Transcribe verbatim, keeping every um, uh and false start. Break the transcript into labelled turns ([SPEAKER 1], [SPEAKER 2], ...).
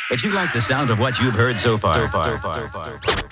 [SPEAKER 1] If you like the sound of what you've heard so far, so far, so far, so far.